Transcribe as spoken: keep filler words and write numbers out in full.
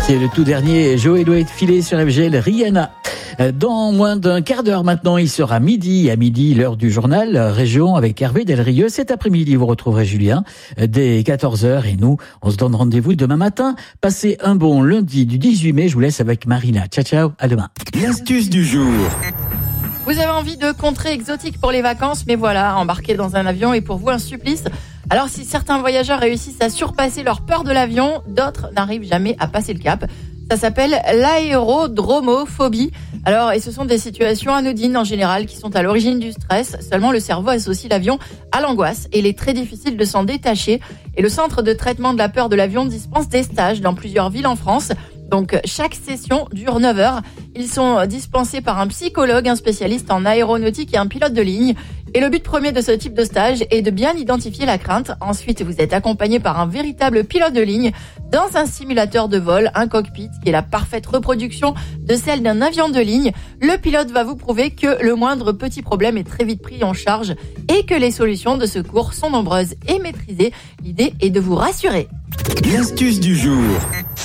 C'est le tout dernier Joe doit être filé sur F G L, Rihanna. Dans moins d'un quart d'heure maintenant, il sera midi. À midi, l'heure du journal Région avec Hervé Delrieux. Cet après-midi, vous retrouverez Julien dès quatorze heures. Et nous, on se donne rendez-vous demain matin. Passez un bon lundi du dix-huit mai. Je vous laisse avec Marina. Ciao, ciao. À demain. L'astuce du jour. Vous avez envie de contrées exotiques pour les vacances, mais voilà, embarquer dans un avion est pour vous un supplice. Alors si certains voyageurs réussissent à surpasser leur peur de l'avion, d'autres n'arrivent jamais à passer le cap. Ça s'appelle l'aérodromophobie. Alors, et ce sont des situations anodines en général qui sont à l'origine du stress. Seulement, le cerveau associe l'avion à l'angoisse et il est très difficile de s'en détacher. Et le centre de traitement de la peur de l'avion dispense des stages dans plusieurs villes en France. Donc, chaque session dure neuf heures. Ils sont dispensés par un psychologue, un spécialiste en aéronautique et un pilote de ligne. Et le but premier de ce type de stage est de bien identifier la crainte. Ensuite, vous êtes accompagné par un véritable pilote de ligne dans un simulateur de vol, un cockpit qui est la parfaite reproduction de celle d'un avion de ligne. Le pilote va vous prouver que le moindre petit problème est très vite pris en charge et que les solutions de secours sont nombreuses et maîtrisées. L'idée est de vous rassurer. L'astuce du jour.